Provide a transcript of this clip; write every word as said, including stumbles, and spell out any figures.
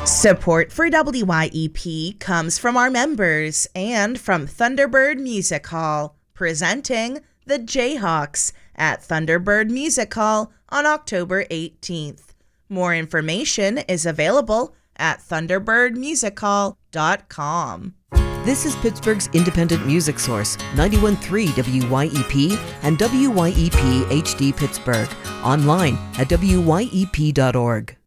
Support for W Y E P comes from our members and from Thunderbird Music Hall, presenting the Jayhawks at Thunderbird Music Hall on October eighteenth. More information is available at thunderbird music hall dot com. This is Pittsburgh's independent music source, ninety-one point three W Y E P and W Y E P H D Pittsburgh. Online at W Y E P dot org.